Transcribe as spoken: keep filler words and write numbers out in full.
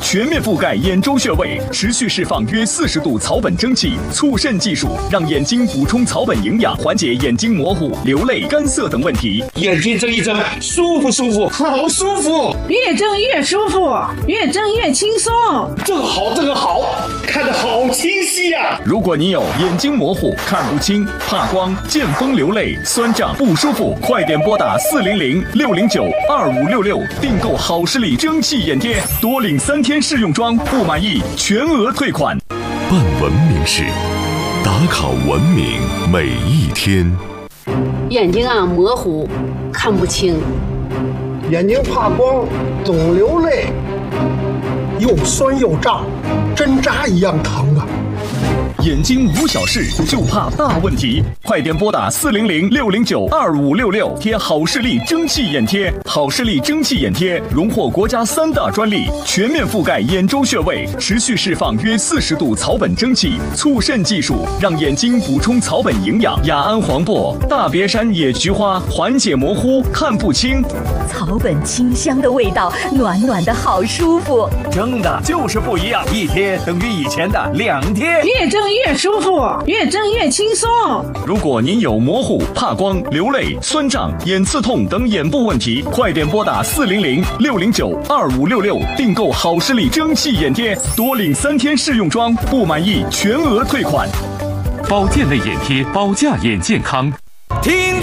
全面覆盖眼周穴位，持续释放约四十度草本蒸汽，促渗技术让眼睛补充草本营养，缓解眼睛模糊、流泪、干涩等问题。 眼睛睁一睁，舒服舒服，好舒服， 越睁越舒服，越睁越轻松。 这个好，这个好，看得好清晰呀、啊！ 如果你有眼睛模糊、看不清、怕光、见风流泪、酸胀不舒服，快点拨打四零零六零九二五六六订购好视力蒸汽眼贴，多领三天试用装，不满意全额退款。 办文明事，打卡文明每一天。 眼睛啊模糊，看不清， 眼睛怕光，总流泪，又酸又胀，针扎一样疼啊！ 眼睛无小事，就怕大问题，快点拨打四零零六零九二五六六贴好视力蒸汽眼贴。好视力蒸汽眼贴荣获国家三大专利，全面覆盖眼周穴位，持续释放约四十度草本蒸汽，促渗技术让眼睛补充草本营养。雅安黄柏、大别山野菊花缓解模糊、看不清， 草本清香的味道，暖暖的好舒服。 蒸的就是不一样，一贴等于以前的两贴。 越蒸越舒服，越蒸越轻松。 如果您有模糊、怕光、流泪、酸胀、眼刺痛等眼部问题，快点拨打四零零六零九二五六六订购好视力蒸汽眼贴，多领三天试用装，不满意全额退款。 保健类眼贴，保驾眼健康。 听。